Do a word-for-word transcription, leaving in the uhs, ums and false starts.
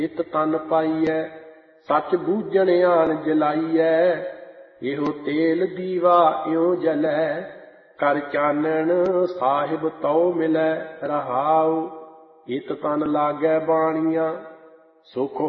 ਇਤ ਤਨ ਪਾਈਐ ਸੱਚ ਬੂਝਣ ਆਣ ਜਲਾਈਐ। ਇਹੋ ਤੇਲ ਦੀਵਾ ਇਉ ਜਲੈ ਕਰ ਚਾਨਣ ਸਾਹਿਬ ਤਉ ਮਿਲੈ ਰਹਾਉ। ਇਤ ਤਨ ਲਾਗੈ ਬਾਣੀਆਂ ਸੁਖ